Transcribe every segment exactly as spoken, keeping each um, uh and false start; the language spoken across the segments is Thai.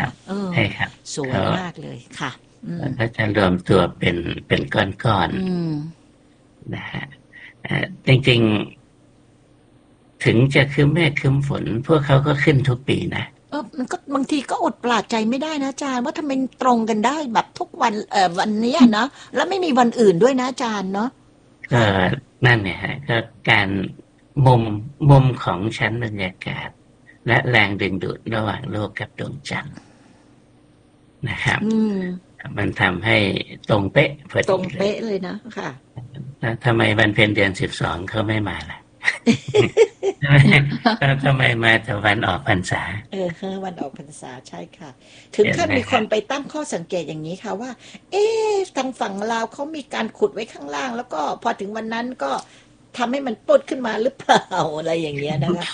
ครับเออใช่ครับสวยเขามากเลยค่ะอืมเขาจะรวมตัวเป็นเป็นก้อนอืมๆนะฮะเอ่อจริงๆถึงจะครึ้มเมฆครึ้มฝนพวกเขาก็ขึ้นทุกปีนะเออมันก็บางทีก็อดปลาดใจไม่ได้นะอาจารย์ว่าทำไมตรงกันได้แบบทุกวันเอ่อวันเนี้ยเนาะแล้วไม่มีวันอื่นด้วยนะอาจารย์เนาะก็ค่ะนั่นเนี่ยฮะก็การมุมมุมของชั้นบรรยากาศและแรงดึงดูดระหว่างโลกกับดวงจันทร์นะครับอืมมันทำให้ตรงเป๊ะพอตรงดีเลยเป๊ะเลยนะค่ะแล้วทำไมวันเพ็ญเดือนสิบสองเขาไม่มาล่ะ แล้วทำไมมาแต่วันออกพรรษาเออเออวันออกพรรษาใช่ค่ะถึงเห็นขั้นมีคนไหมครับไปตั้งข้อสังเกตอย่างนี้ค่ะว่าเอ๊ะทางฝั่งลาวเขามีการขุดไว้ข้างล่างแล้วก็พอถึงวันนั้นก็ทำให้มันปุดขึ้นมาหรือเปล่าอะไรอย่างเงี้ยนะคะ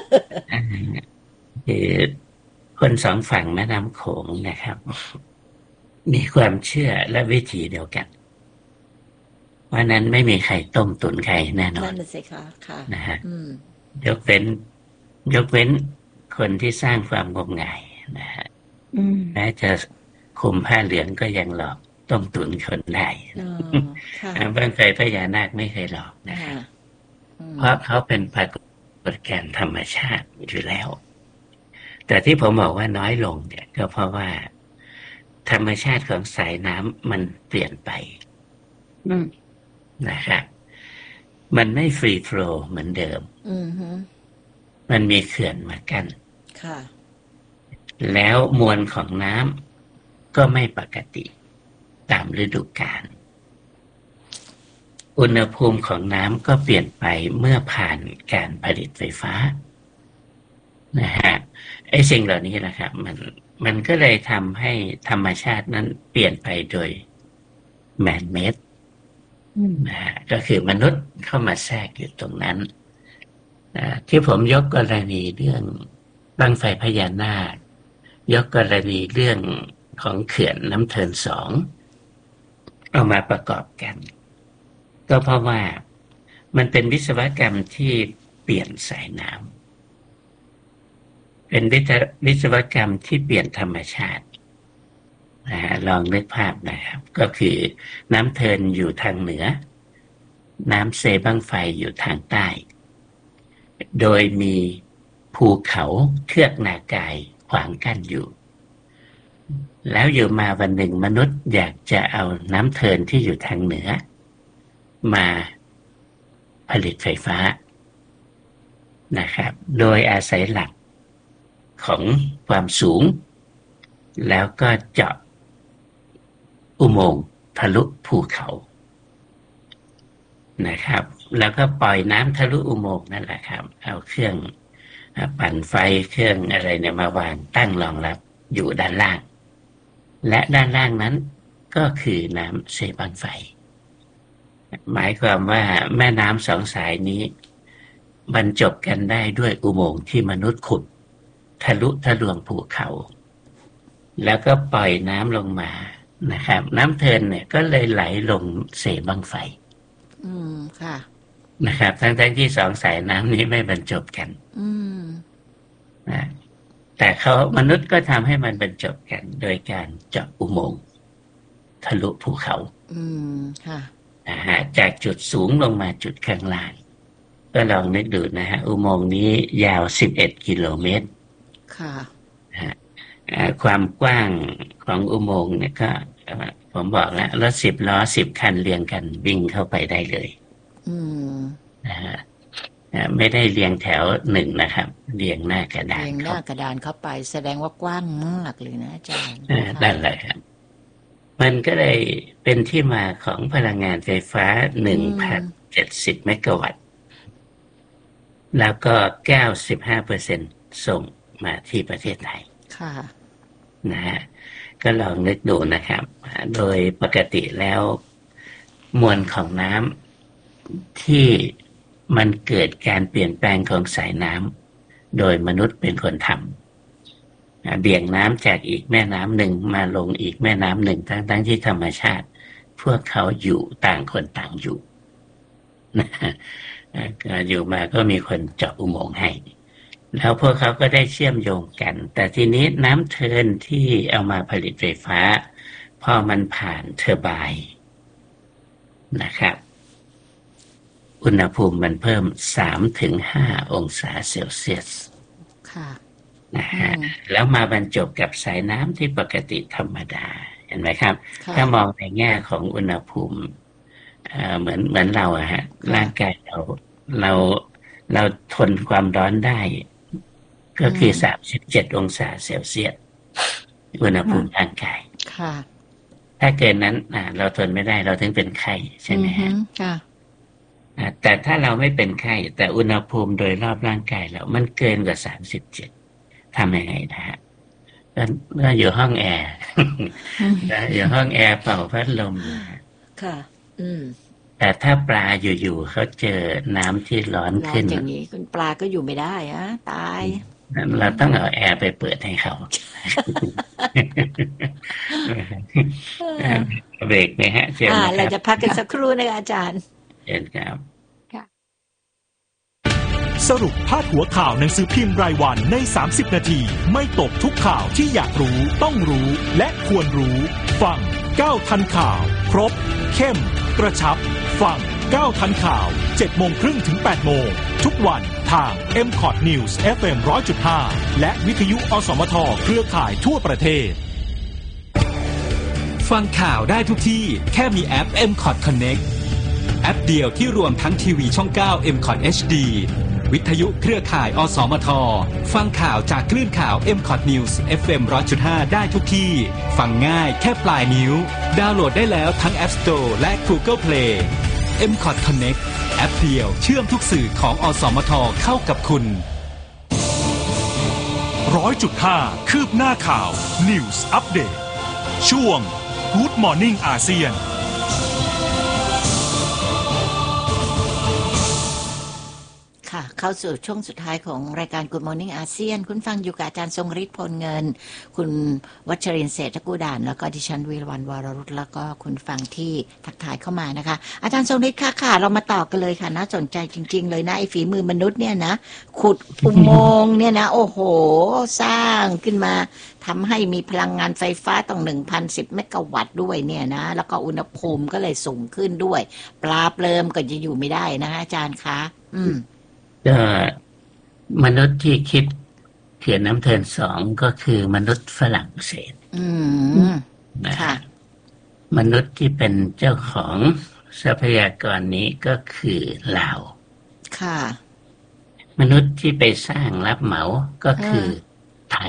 คือคนสองฝั่งแม่น้ำโขงนะครับมีความเชื่อและวิถีเดียวกันว่านั้นไม่มีใครต้มตุ๋นใครแน่นอนนั่นน่ะสิคะค่ะนะฮะอืมยกเว้นยกเว้นคนที่สร้างความงมงายนะฮะอืมแม้จะคุมผ้าเหลืองก็ยังหลอกต้มตุ๋นคนได้เออค่ะบ้างไฟพญานาคไม่เคยหลอกนะคค่ะรับอืมเพราะเขาเป็นปรากฏการณ์ธรรมชาติอยู่แล้วแต่ที่ผมบอกว่าน้อยลงเนี่ยก็เพราะว่าธรรมชาติของสายน้ำมันเปลี่ยนไปอืมนะครับมันไม่ฟรีโฟลว์เหมือนเดิมอืมฮึมันมีเขื่อนมากั้นค่ะแล้วมวลของน้ำก็ไม่ปกติตามฤดูกาลอุณหภูมิของน้ำก็เปลี่ยนไปเมื่อผ่านการผลิตไฟฟ้านะฮะไอ้สิ่งเหล่านี้นะครับมันมันก็เลยทำให้ธรรมชาตินั้นเปลี่ยนไปโดยแมนเมดนะฮะก็คือมนุษย์เข้ามาแทรกอยู่ตรงนั้นที่ผมยกกรณีเรื่องบั้งไฟพญานาคยกกรณีเรื่องของเขื่อนน้ำเทินสองเอามาประกอบกันก็เพราะว่ามันเป็นวิศวกรรมที่เปลี่ยนสายน้ำเป็นวิศวกรรมที่เปลี่ยนธรรมชาตินะฮะลองนึกภาพนะครับก็คือน้ำเทินอยู่ทางเหนือน้ำเซบั้งไฟอยู่ทางใต้โดยมีภูเขาเทือกนากายขวางกั้นอยู่แล้วอยู่มาวันหนึ่งมนุษย์อยากจะเอาน้ำเทินที่อยู่ทางเหนือมาผลิตไฟฟ้านะครับโดยอาศัยหลักของความสูงแล้วก็เจาะอุโมงค์ทะลุภูเขานะครับแล้วก็ปล่อยน้ำทะลุอุโมงค์นั่นแหละครับเอาเครื่องปั่นไฟเครื่องอะไรเนี่ยมาวางตั้งรองรับอยู่ด้านล่างและด้านล่างนั้นก็คือน้ำเซบังไฟหมายความว่าแม่น้ำสองสายนี้บรรจบกันได้ด้วยอุโมงค์ที่มนุษย์ขุดทะลุทะลวงภูเขาแล้วก็ปล่อยน้ำลงมานะครับน้ำเทินเนี่ยก็เลยไหลลงเสบังไฟอืมค่ะนะครับทั้งๆที่สองสายน้ำนี้ไม่บรรจบกันอืมนะแต่เขามนุษย์ก็ทำให้มันบรรจบกันโดยการเจาะอุโมงค์ทะลุภูเขาอืมค่ะนะฮะจากจุดสูงลงมาจุดข้างล่างก็ลองนึกดูนะฮะอุโมงค์นี้ยาวสิบเอ็ดกิโลเมตรค่ะนะฮะความกว้างของอุโมงค์เนี่ยก็ผมบอกแล้วรถสิบล้อสิบคันเรียงกันวิ่งเข้าไปได้เลยอืมนะฮะไม่ได้เรียงแถวหนึ่งนะครับเรียงหน้ากระดานเรียงหเข้าน้ากระดานเข้าไปแสดงว่ากว้างมากเลยนะอาจารย์นั่นแหละครับมันก็เลยเป็นที่มาของพลังงานไฟฟ้า หนึ่งพันเจ็ดสิบ เมกะวัตต์แล้วก็ เก้าสิบห้าเปอร์เซ็นต์ ส่งมาที่ประเทศไทยค่ะนะฮะก็ลองนึกดูนะครับโดยปกติแล้วมวลของน้ำที่มันเกิดการเปลี่ยนแปลงของสายน้ำโดยมนุษย์เป็นคนทำเบี่ยงน้ำจากอีกแม่น้ำหนึ่งมาลงอีกแม่น้ำหนึ่งทั้งทั้งที่ธรรมชาติพวกเขาอยู่ต่างคนต่างอยู่นะอยู่มาก็มีคนเจาะอุโมงค์ให้แล้วพวกเขาก็ได้เชื่อมโยงกันแต่ทีนี้น้ำเทิร์นที่เอามาผลิตไฟฟ้าพอมันผ่านเทอร์ไบน์นะครับอุณหภูมิมันเพิ่ม สามถึงห้า องศาเซลเซียสค่ะนะฮะแล้วมาบรรจบกับสายน้ำที่ปกติธรรมดาเห็นไหมครับถ้ามองในแง่ของอุณหภูมิเหมือนเหมือนเราอะฮะร่างกายเราเราเราทนความร้อนได้ก็คือสามสิบเจ็ดองศาเซลเซียสอุณหภูมิร่างกายค่ะถ้าเกินนั้นเราทนไม่ได้เราถึงเป็นไข้ใช่ไหมฮะค่ะแต่ถ้าเราไม่เป็นไข้แต่อุณหภูมิโดยรอบร่างกายเรามันเกินกว่าสามสิบเจ็ดทำยังไงนะฮะก็อยู่ห้องแอร์อยู่ห้องแอร์เป่าพัดลมค่ะอืมแต่ถ้าปลาอยู่ๆเขาเจอน้ำที่ร้อนขึ้นอย่างนี้คุณปลาก็อยู่ไม่ได้อะตายเราต้องเอาแอร์ไปเปิดให้เขาเบรกนะฮะเชิญนะครับเราจะพักกันสักครู่นะคะอาจารย์เชิญครับสรุปพาดหัวข่าวหนังสือพิมพ์รายวันในสามสิบนาทีไม่ตกทุกข่าวที่อยากรู้ต้องรู้และควรรู้ฟังก้าวทันข่าวครบเข้มกระชับฟังก้าวทันข่าว เจ็ดโมงครึ่งถึง แปดโมงทุกวันทาง เอ็ม คอท News เอฟ เอ็ม หนึ่งร้อยจุดห้า และวิทยุอสมทเครือข่ายทั่วประเทศฟังข่าวได้ทุกที่แค่มีแอป เอ็ม คอท Connect แอปเดียวที่รวมทั้งทีวีช่องเก้า เอ็ม คอท เอช ดี วิทยุเครือข่ายอสมทฟังข่าวจากคลื่นข่าว เอ็ม คอท News เอฟ เอ็ม หนึ่งร้อยจุดห้า ได้ทุกที่ฟังง่ายแค่ปลายนิ้วดาวน์โหลดได้แล้วทั้ง App Store และ Google Play เอ็ม คอท Connect แอปเดียวเชื่อมทุกสื่อของอสมทเข้ากับคุณ หนึ่งร้อยจุดห้า คืบหน้าข่าว News Update ช่วง Good Morning อาเซียนค่ะเข้าสู่ช่วงสุดท้ายของรายการ Good Morning อาเซียนคุณฟังอยู่กับอาจารย์ทรงฤทธิ์พลเงินคุณวัชรินทร์เศรษฐกุด่านแล้วก็ดิฉันวีรวรรณวรรุตแล้วก็คุณฟังที่ทักทายเข้ามานะคะอาจารย์ทรงฤทธิ์ค่ะค่ะเรามาต่อกันเลยค่ะน่าสนใจจริงๆเลยนะไอ้ฝีมือมนุษย์เนี่ยนะขุดอุโมงค์เนี่ยนะโอ้โหสร้างขึ้นมาทำให้มีพลังงานไฟฟ้าต้อง หนึ่งพันสิบ เมกะวัตต์ด้วยเนี่ยนะแล้วก็อุณหภูมิก็เลยสูงขึ้นด้วยปลาเปลิมก็จะอยู่ไม่ได้นะคะอาจารย์คะอืมก็มนุษย์ที่คิดเขื่อนน้ำเทินสองก็คือมนุษย์ฝรั่งเศสอืมค่ะมนุษย์ที่เป็นเจ้าของทรัพยากรนี้ก็คือลาวค่ะมนุษย์ที่ไปสร้างรับเหมาก็คือไทย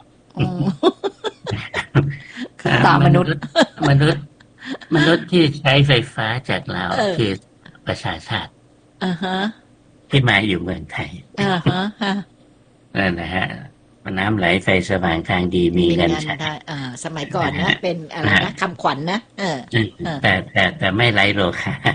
ตามมนุษย์มนุษย์มนุษย์ที่ใช้ไฟฟ้าจากลาวคือประชาชาติอ่าฮะที่มาอยู่เมืองไทยอ่าฮะนั่นนะฮะน้ำไหลไฟสว่างทางดีมีเงินใช้อ่าสมัยก่อนนะเป็นอะไรนะคำขวัญนะเออแต่แต่แต่ไม่ไหลโลคา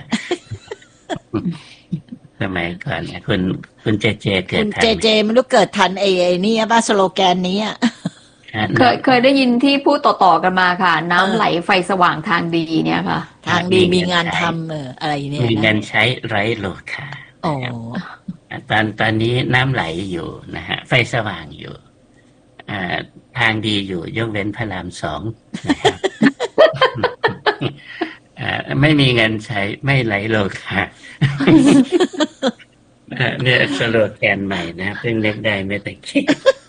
สมัยก่อนเนี่ยคุณคุณเจเจเกิดทันเจเจมันรู้เกิดทันไอ้ไอ้นี่ป่ะสโลแกนนี้อ่ะเคยเคยได้ยินที่พูดต่อๆกันมาค่ะน้ำไหลไฟสว่างทางดีเนี่ยค่ะทางดีมีงานทำเอออะไรเนี่ยมีเงินใช้ไร้โลคาโอ้ตอนตอนนี้น้ำไหลอยู่นะฮะไฟสว่างอยู่อ่าทางดีอยู่ยกเว้นพระรามสองนะครับอ่าไม่มีเงินใช้ไม่ไหลโลคาเนี่ยสโลแกนใหม่นะเพิ่งเล็กได้ไม่แต่คิด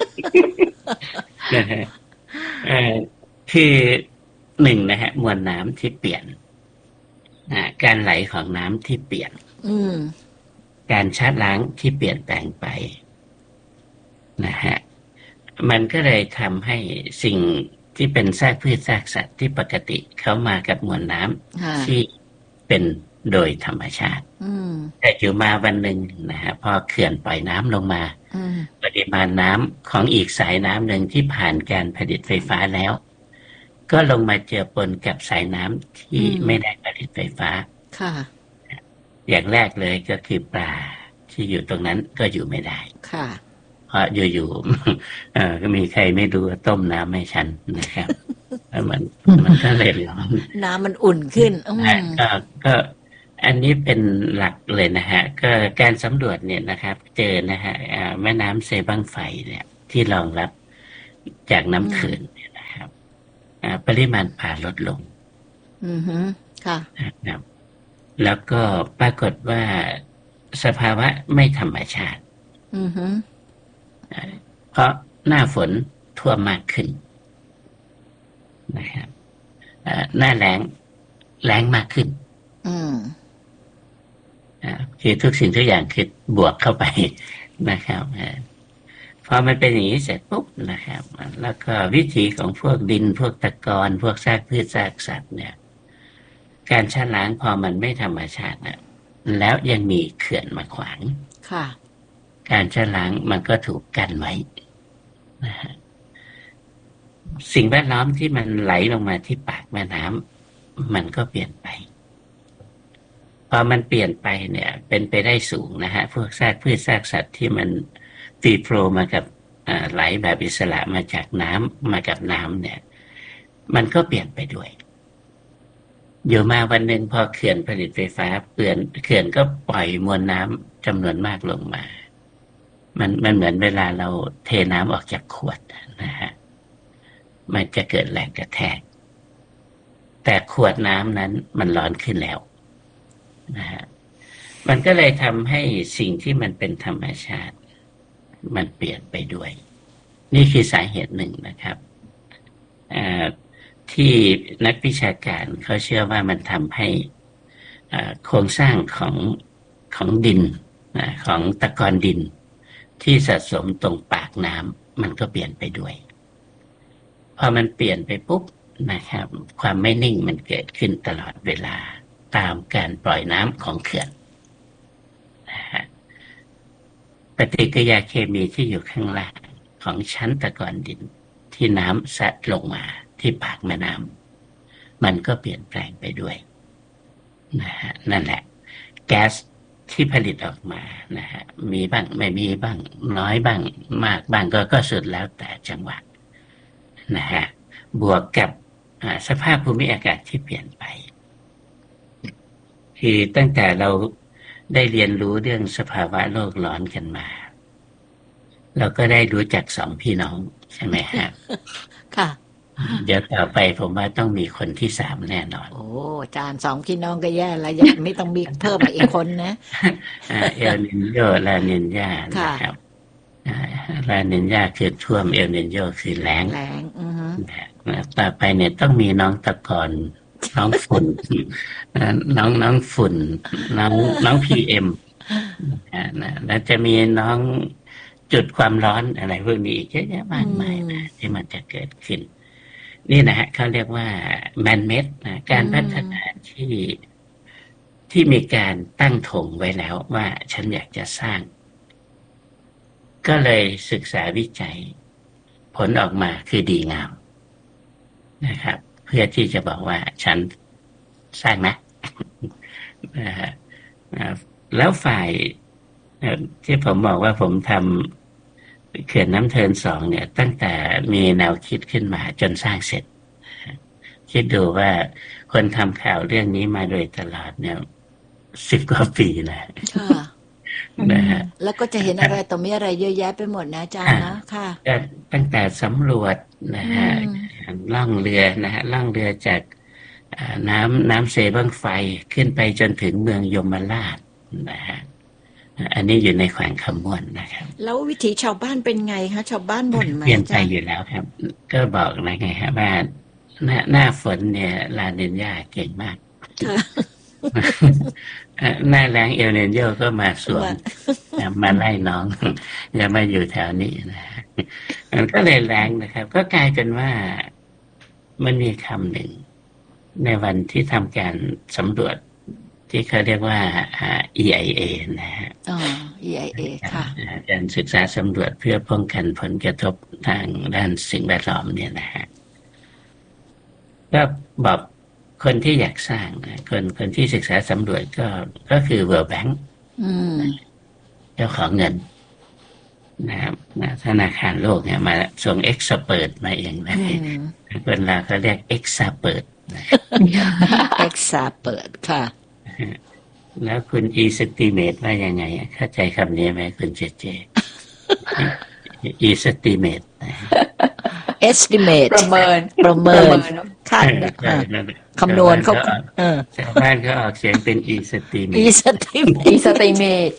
นะฮะคือหนึ่งนะฮะมวลน้ำที่เปลี่ยนการไหลของน้ำที่เปลี่ยนการชะล้างที่เปลี่ยนแปลงไปนะฮะมันก็เลยทำให้สิ่งที่เป็นซากพืชซากสัตว์ที่ปกติเขามากับมวลน้ำที่เป็นโดยธรรมชาติแต่อยู่มาวันหนึ่งนะฮะพอเขื่อนปล่อยน้ำลงมาปริมาณน้ำของอีกสายน้ำหนึ่งที่ผ่านการผลิตไฟฟ้าแล้วก็ลงมาเจือปนกับสายน้ำที่ไม่ได้ผลิตไฟฟ้าค่ะอย่างแรกเลยก็คือปลาที่อยู่ตรงนั้นก็อยู่ไม่ได้ค่ะเพราะอยู่ๆเอ่อก็มีใครไม่ดูต้มน้ำให้ฉันนะครับแล้วมันมันก็เลยร้อนน้ำมันอุ่นขึ้นก็ก็อันนี้เป็นหลักเลยนะฮะก็การสำรวจเนี่ยนะครับเจอนะฮะแม่น้ำเซบังไฟเนี่ยที่รองรับจากน้ำเขื่อนเนี่ยนะครับปริมาณปลาลดลงอือฮึค่ะนะครับแล้วก็ปรากฏว่าสภาวะไม่ธรรมชาติอือฮึเพราะหน้าฝนท่วมมากขึ้นนะครับหน้าแล้งแล้งมากขึ้นอืมคือทุกสิ่งทุกอย่างคือบวกเข้าไปนะครับพอมันเป็นอย่างนี้เสร็จปุ๊บนะครับแล้วก็วิถีของพวกดินพวกตะกอนพวกซากพืชซากสัตว์เนี่ยการชะล้างพอมันไม่ธรรมชาตินะแล้วยังมีเขื่อนมาขวางค่ะการชะล้างมันก็ถูกกันไว้นะฮะสิ่งแวดล้อมที่มันไหลลงมาที่ปากแม่น้ำมันก็เปลี่ยนไปพอมันเปลี่ยนไปเนี่ยเป็นไปได้สูงนะฮะพวกซากพืชซากสัตว์ที่มันตีโผล่มากับไหลแบบอิสระมาจากน้ำมากับน้ำเนี่ยมันก็เปลี่ยนไปด้วยอยู่มาวันหนึ่งพอเขื่อนผลิตไฟฟ้าเปลี่ยนเขื่อนก็ปล่อยมวลน้ำจำนวนมากลงมามันมันเหมือนเวลาเราเทน้ำออกจากขวดนะฮะมันจะเกิดแรงกระแทกแต่ขวดน้ำนั้นมันร้อนขึ้นแล้วนะฮะมันก็เลยทำให้สิ่งที่มันเป็นธรรมชาติมันเปลี่ยนไปด้วยนี่คือสาเหตุหนึ่งนะครับที่นักวิชาการเขาเชื่อว่ามันทำให้โครงสร้างของของดินของตะกอนดินที่สะสมตรงปากน้ำมันก็เปลี่ยนไปด้วยพอมันเปลี่ยนไปปุ๊บนะครับความไม่นิ่งมันเกิดขึ้นตลอดเวลาตามการปล่อยน้ำของเขื่อนนะฮะปฏิกิริยาเคมีที่อยู่ข้างล่างของชั้นตะกอนดินที่น้ำซัดลงมาที่ปากแม่น้ำมันก็เปลี่ยนแปลงไปด้วยนะฮะนั่นแหละแก๊สที่ผลิตออกมานะฮะมีบ้างไม่มีบ้างน้อยบ้างมากบ้างก็ก็สุดแล้วแต่จังหวะนะฮะบวกกับสภาพภูมิอากาศที่เปลี่ยนไปคือตั้งแต่เราได้เรียนรู้เรื่องสภาวะโลกร้อนกันมาเราก็ได้รู้จักสองพี่น้องใช่ไหมฮะค่ะเดี๋ยวต่อไปผมว่าต้องมีคนที่สามแน่นอนโอ้อาจารย์สองพี่น้องก็แย่แล้วยังไม่ต้องมีเพิ่มมาอีกคนนะเอลนินโยลานินญานะครับลานินญาคือท่วมเอลนินโยคือแล้งแล้งต่อไปเนี่ยต้องมีน้องตะกอนน้องฝุ่นน้องน้องฝุ่นน้องน้องพีเอ็มนะแล้วจะมีน้องจุดความร้อนอะไรพวกนี้อีกเยอะแยะมากมายนะที่มันจะเกิดขึ้นนี่นะฮะเขาเรียกว่าแมนเมดนะการพัฒนาที่ที่มีการตั้งธงไว้แล้วว่าฉันอยากจะสร้างก็เลยศึกษาวิจัยผลออกมาคือดีงามนะครับเพื่อที่จะบอกว่าฉันสร้างนะนะฮะแล้วฝ่ายที่ผมบอกว่าผมทำเขื่อนน้ำเทินสองเนี่ยตั้งแต่มีแนวคิดขึ้นมาจนสร้างเสร็จคิดดูว่าคนทำข่าวเรื่องนี้มาโดยตลอดเนี่ยสิบกว่าปีนะนะฮะแล้วก็จะเห็นอะไรต่อมีอะไรเยอะแยะไปหมดนะอาจารย์นะค่ะตั้งแต่สำรวจนะฮะล่องเรือนะฮะล่องเรือจากน้ำน้ำเซบังไฟขึ้นไปจนถึงเมืองยมราชนะฮะอันนี้อยู่ในแขวงคำม่วนนะครับแล้ววิถีชาวบ้านเป็นไงคะชาวบ้านบ่นไหมเปลี่ยนไปอยู่แล้วครับก็บอกนะไงฮะว่าหน้าหน้าฝนเนี่ยลานินญาเก่งมากหน้าแล้งเอลเนนโยก็มาสวนมาไล่น้องอย่ามาอยู่แถวนี้นะมันก็เลยแรงนะครับก็กลายเป็นว่ามันมีคำหนึ่งในวันที่ทำการสำรวจที่เขาเรียกว่า อี ไอ เอ นะฮะอ๋อ อี ไอ เอ ค่ะการศึกษาสำรวจเพื่อป้องกันผลกระทบทางด้านสิ่งแวดล้อมเนี่ยนะฮะก็บอกคนที่อยากสร้างนะคนคนที่ศึกษาสำรวจก็ก็คือ World Bank เจ้าของเงินนะครับธนาคารโลกเนี่ยมาส่งเอ็กซ์เปิร์ตมาเองนะคนเราเขาเรียกเอ็กซ์เปิร์ตเอ็กซ์เปิร์ตค่ะแล้วคุณ estimate ว่ายังไงเข้าใจคำนี้ไหมคุณเจเจ estimate estimate ประเมินประเมินคาดคำนวณเขาเออชาวบ้านก็ออกเสียงเป็น estimate estimate estimate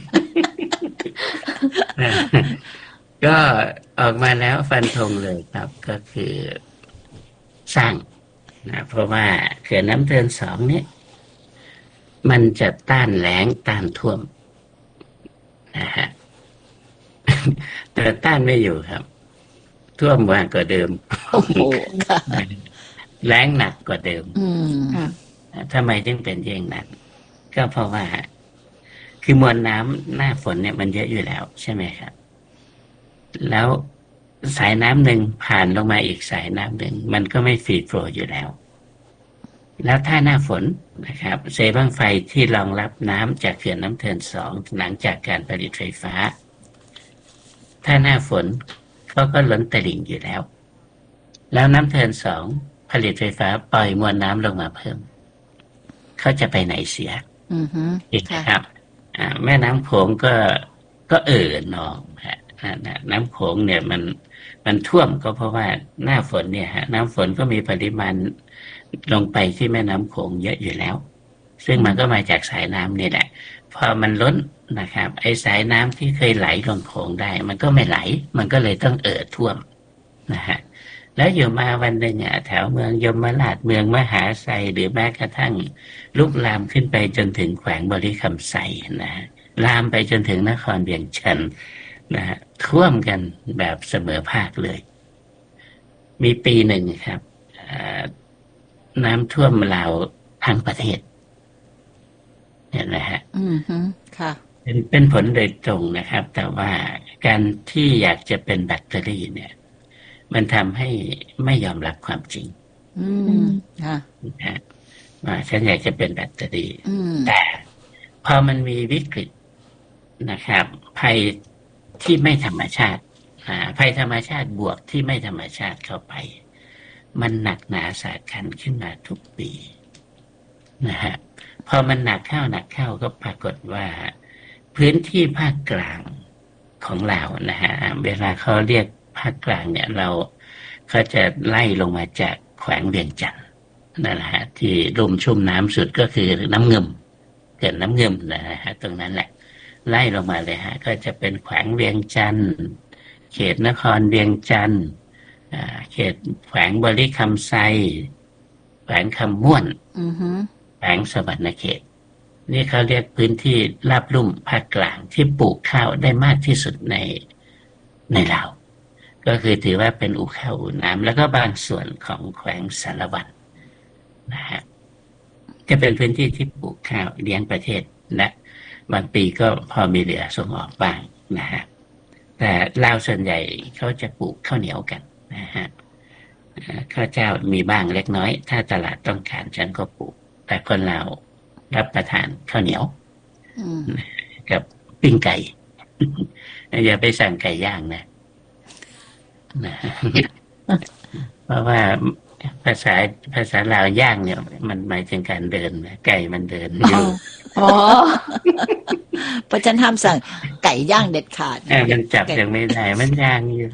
ก็ออกมาแล้วฟันธงเลยครับก็คือสร้างนะเพราะว่าเขื่อนน้ำเทินสองนี้มันจะต้านแล้งต้านท่วมนะฮะแต่ต้านไม่อยู่ครับท่วมมากกว่าเดิมโอ้โหแล้งหนักกว่าเดิมอืมทำไมถึงเป็นอย่างนั้นก็เพราะว่าคือมวลน้ำหน้าฝนเนี่ยมันเยอะอยู่แล้วใช่ไหมครับแล้วสายน้ำหนึ่งผ่านลงมาอีกสายน้ำหนึ่งมันก็ไม่ฟรีโฟลว์อยู่แล้วแล้วถ้าหน้าฝนนะครับเซบั้งไฟที่รองรับน้ำจากเขื่อนน้ำเทินสองหลังจากการผลิตไฟฟ้าถ้าหน้าฝนเขาก็ล้นตลิ่งอยู่แล้วแล้วน้ำเทินสองผลิตไฟฟ้าปล่อยมวลน้ำลงมาเพิ่มเขาจะไปไหนเสียอือฮึครับแม่น้ำโขงก็ก็เอ่อหนองฮะน้ำโขงเนี่ยมันมันท่วมก็เพราะว่าหน้าฝนเนี่ยฮะน้ำฝนก็มีปริมาณลงไปที่แม่น้ำโขงเยอะอยู่แล้วซึ่งมันก็มาจากสายน้ำนี่แหละพอมันล้นนะครับไอ้สายน้ำที่เคยไหลลงโขงได้มันก็ไม่ไหลมันก็เลยต้องเอ่อท่วมนะฮะแล้วอยู่มาวันหนึ่งอ่ะแถวเมืองยมราชเมืองมหาไซหรือแม้กระทั่งลุกลามขึ้นไปจนถึงแขวงบริคำไซนะลามไปจนถึงนครเวียงจันทร์นะฮะท่วมกันแบบเสมอภาคเลยมีปีหนึ่งครับน้ำท่วมลาวทั้งประเทศเห็นไหมฮะอืมค่ะเป็นเป็นผลโดยตรงนะครับแต่ว่าการที่อยากจะเป็นแบตเตอรี่เนี่ยมันทำให้ไม่ยอมรับความจริงอืมค่ะนะว่าฉันอยากจะเป็นแบตเตอรี่แต่พอมันมีวิกฤตนะครับภัยที่ไม่ธรรมชาติภัยธรรมชาติบวกที่ไม่ธรรมชาติเข้าไปมันหนักหนาสาหัสขึ้นมาทุกปีนะฮะพอมันหนักเข้าหนักเข้าก็ปรากฏว่าพื้นที่ภาคกลางของเรานะฮะเวลาเขาเรียกภาคกลางเนี่ยเราเขาจะไล่ลงมาจากแขวงเวียงจันทร์นั่นแหละฮะที่ลุ่มชุ่มน้ำสุดก็คือน้ำเงิมเกิดน้ำเงิมนะฮะตรงนั้นแหละไล่ลงมาเลยฮะก็จะเป็นแขวงเวียงจันทร์เขตนครเวียงจันทร์เขตแขวงบริคำไซแขวงคำม่วนแขวงสวรรณเขตนี่เขาเรียกพื้นที่ราบลุ่มภาคกลางที่ปลูกข้าวได้มากที่สุดในในลาวก็คือถือว่าเป็นอู่ข้าวอู่น้ำแล้วก็บางส่วนของแขวงสารวัตรนะฮะจะเป็นพื้นที่ที่ปลูกข้าวเลี้ยงประเทศและบางปีก็พอมีเหลือส่งออกบ้างนะฮะแต่ลาวส่วนใหญ่เขาจะปลูกข้าวเหนียวกันนะฮะข้าวเจ้ามีบ้างเล็กน้อยถ้าตลาดต้องการฉันก็ปลูกแต่คนลาวรับประทานข้าวเหนียวกับปิ้งไก่อย่าไปสั่งไก่ย่างนะนะเพราะว่าภาษาภาษาลาวย่างเนี่ยมันหมายถึงการเดินไก่มันเดินอยู่อ๋อเพราะฉันห้ามสั่งไก่ย่างเด็ดขาดมันจับยังไม่ได้มันย่างอยู่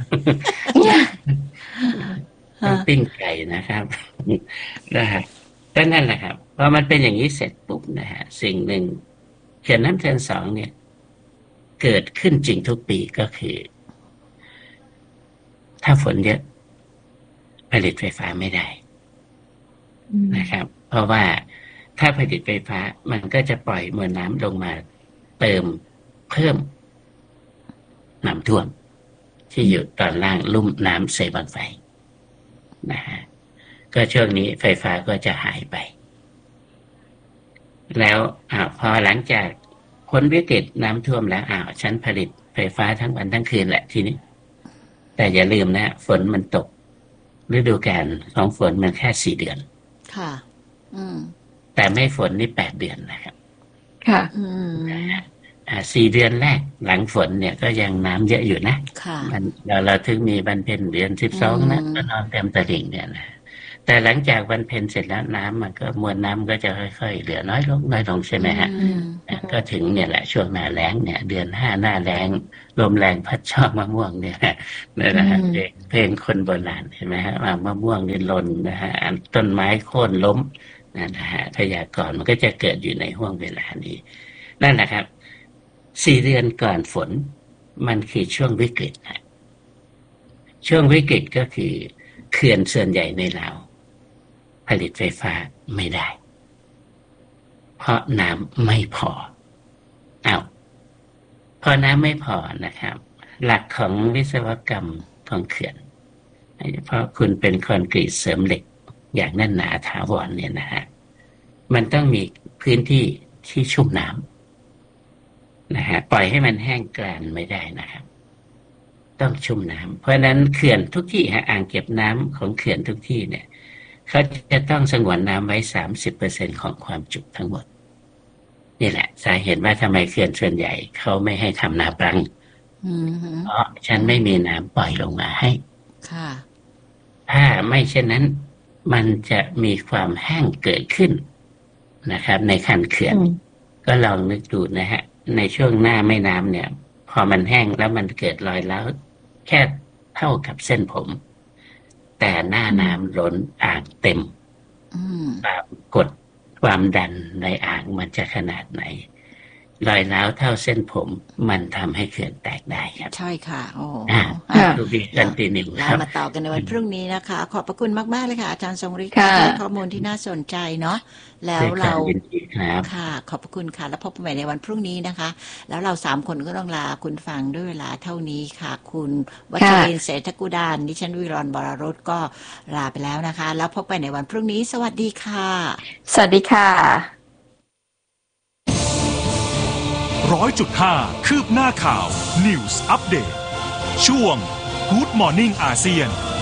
ปิ้งไก่นะครับนะฮะก็นั่นแหละครับพอมันเป็นอย่างนี้เสร็จปุ๊บนะฮะสิ่งหนึ่งเขื่อนน้ำเทินสองเนี่ยเกิดขึ้นจริงทุกปีก็คือถ้าฝนเยอะผลิตไฟฟ้าไม่ได้นะครับเพราะว่าถ้าผลิตไฟฟ้ามันก็จะปล่อยมวลน้ำลงมาเติมเพิ่มน้ำท่วมที่อยู่ตอนล่างลุ่มน้ำเซบังไฟนะฮะก็ช่วงนี้ไฟฟ้าก็จะหายไปแล้วอ่าพอหลังจากพ้นวิกฤตน้ำท่วมแล้วอ้าวฉันผลิตไฟฟ้าทั้งวันทั้งคืนแหละทีนี้แต่อย่าลืมนะฝนมันตกฤดูกาลของฝนมันแค่สี่เดือนค่ะอืมแต่ไม่ฝนนี่แปดเดือนนะครับค่ะอืมอ่าสี่เดือนแรกหลังฝนเนี่ยก็ยังน้ำเยอะอยู่นะค่ะมันเราเราถึงมีบรรเพ็ญเดือนสิบสองนะก็นอนเต็มตลิ่งเนี่ยนะแต่หลังจากวันเพ็ญเสร็จแล้วน้ำมันก็มวลน้ำก็จะค่อยๆเหลือน้อยลงน้อยลงใช่ไหมฮะอืมก็ถึงเนี่ยแหละช่วงหน้าแล้งเนี่ย เดือนห้าหน้าแล้งลมแรงพัดชอบมะม่วงเนี่ยนะนะฮะอืมเพลงเพลงคนโบราณเห็นไหมฮะว่ามะม่วงนี่หล่นนะฮะต้นไม้โค่นล้มนะฮะพยากรณ์มันก็จะเกิดอยู่ในห่วงเวลานี้นั่นแหละครับสี่เดือนก่อนฝนมันคือช่วงวิกฤตนะช่วงวิกฤตก็คือเขื่อนส่วนใหญ่ในลาวผลิตไฟฟ้าไม่ได้เพราะน้ำไม่พอเอาพอน้ำไม่พอนะครับ หลักของวิศวกรรมของเขื่อนเพราะคุณเป็นคอนกรีตเสริมเหล็กอย่างแน่นหนาถาวรเนี่ยนะฮะมันต้องมีพื้นที่ที่ชุ่มน้ำนะฮะปล่อยให้มันแห้งกร้านไม่ได้นะครับ ต้องชุ่มน้ำเพราะฉะนั้นเขื่อนทุกที่ฮะอ่างเก็บน้ำของเขื่อนทุกที่เนี่ยเขาจะต้องสงวนน้ำไว้สามสิบเปอร์เซ็นของความจุทั้งหมดนี่แหละสาเหตุว่าทำไมเขื่อนส่วนใหญ่เขาไม่ให้ทำนาปรังอืมฮึเพราะฉันไม่มีน้ำปล่อยลงมาให้ค่ะถ้าไม่เช่นนั้นมันจะมีความแห้งเกิดขึ้นนะครับ ในคันเขื่อนอืมก็ลองนึกดูนะฮะในช่วงหน้าแม่น้ำเนี่ย พอมันแห้งแล้วมันเกิดรอยร้าวแค่เท่ากับเส้นผม แต่หน้าน้ำล้นอ่างเต็มอืมความกดความดันในอ่างมันจะขนาดไหน รอยร้าวเท่าเส้นผมมันทำให้เขื่อนแตกได้ครับใช่ค่ะ โอ้อ่าค่ะดูดีกันตีหนึ่งคเรารับมาต่อกันในวันพรุ่งนี้นะคะ ขอบพระคุณมากๆเลยค่ะอาจารย์ทรงฤทธิ์ค่ะให้ข้อมูลที่น่าสนใจเนาะแล้วด้วยควาเรามยินดีครับค่ะ ขอบพระคุณค่ะ แล้วพบกันใหม่ในวันพรุ่งนี้นะคะ แล้วเราสามคนก็ต้องลาคุณฟังด้วยเวลาเท่านี้ค่ะ คุณวัชรินทร์เศรษฐกุดานดิฉันวิรอนบรรุตก็ลาไปแล้วนะคะ แล้วพบกันในวันพรุ่งนี้ สวัสดีค่ะสวัสดีค่ะร้อยจุดห้าคืบหน้าข่าว News Update ช่วง Good Morning อาเซียน